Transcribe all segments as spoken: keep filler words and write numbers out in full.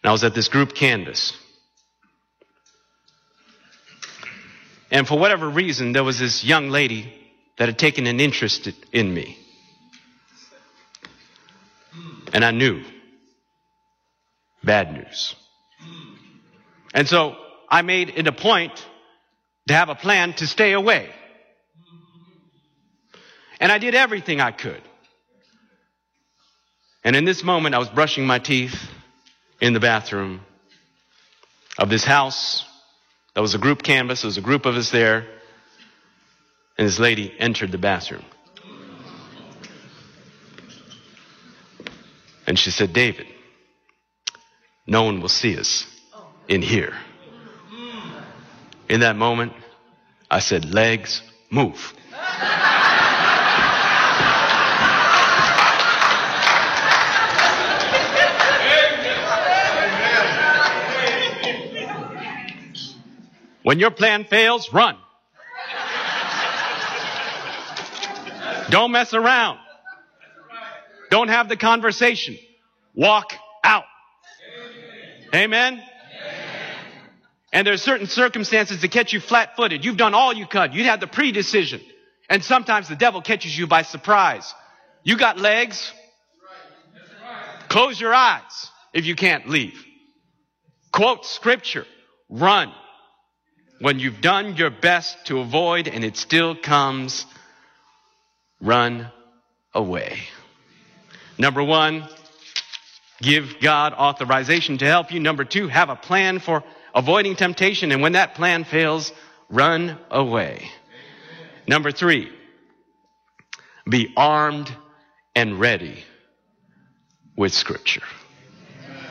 And I was at this group canvas. And for whatever reason, there was this young lady that had taken an interest in me. And I knew. Bad news. And so I made it a point to have a plan to stay away. And I did everything I could. And in this moment, I was brushing my teeth in the bathroom of this house. That was a group canvas. There was a group of us there. And this lady entered the bathroom. And she said, "David, no one will see us in here." In that moment, I said, "Legs, move." When your plan fails, run. Don't mess around. Don't have the conversation. Walk out. Amen? Amen? And there are certain circumstances that catch you flat-footed. You've done all you could. You had the pre-decision. And sometimes the devil catches you by surprise. You got legs. Close your eyes if you can't leave. Quote scripture. Run. When you've done your best to avoid and it still comes, run away. Number one, give God authorization to help you. Number two, have a plan for avoiding temptation. And when that plan fails, run away. Amen. Number three, be armed and ready with Scripture. Amen.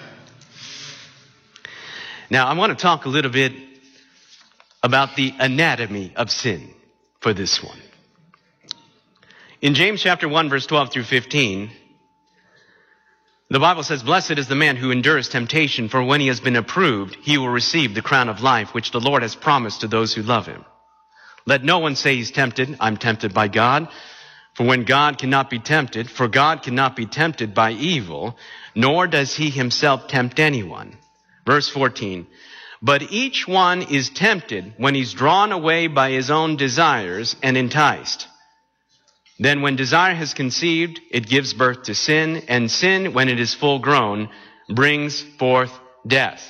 Now, I want to talk a little bit about the anatomy of sin for this one. In James chapter one, verse twelve through fifteen, the Bible says, "Blessed is the man who endures temptation, for when he has been approved, he will receive the crown of life, which the Lord has promised to those who love him. Let no one say he's tempted. I'm tempted by God. For when God cannot be tempted, for God cannot be tempted by evil, nor does he himself tempt anyone." Verse fourteen, "But each one is tempted when he's drawn away by his own desires and enticed. Then when desire has conceived, it gives birth to sin, and sin, when it is full grown, brings forth death."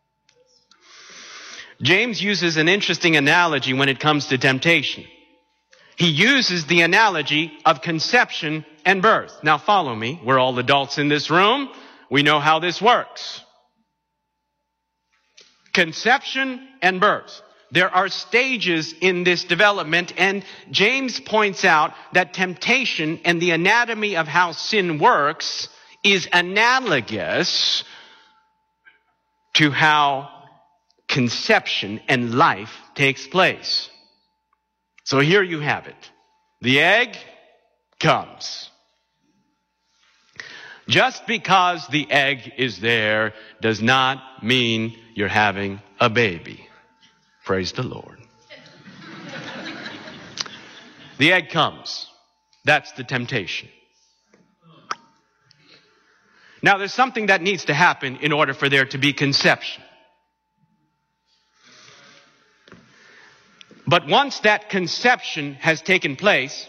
James uses an interesting analogy when it comes to temptation. He uses the analogy of conception and birth. Now follow me. We're all adults in this room. We know how this works. Conception and birth. There are stages in this development, and James points out that temptation and the anatomy of how sin works is analogous to how conception and life takes place. So here you have it. The egg comes. Just because the egg is there does not mean you're having a baby. Praise the Lord. The egg comes. That's the temptation. Now, there's something that needs to happen in order for there to be conception. But once that conception has taken place,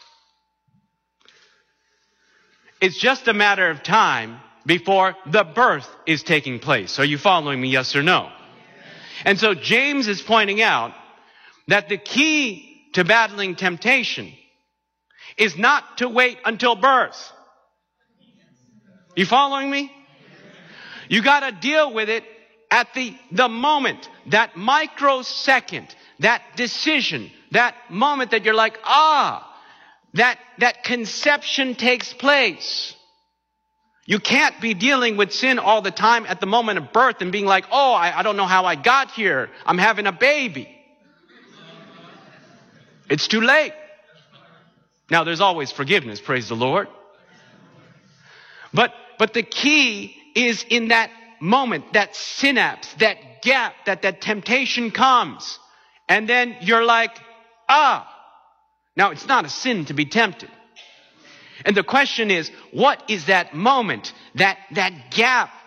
it's just a matter of time before the birth is taking place. Are you following me, yes or no? And so James is pointing out that the key to battling temptation is not to wait until birth. You following me? You got to deal with it at the, the moment, that microsecond, that decision, that moment that you're like, ah, that, that conception takes place. You can't be dealing with sin all the time at the moment of birth and being like, oh, I, I don't know how I got here. I'm having a baby. It's too late. Now, there's always forgiveness, praise the Lord. But, but the key is in that moment, that synapse, that gap, that that temptation comes. And then you're like, ah. Now, it's not a sin to be tempted. And the question is, what is that moment, that, that gap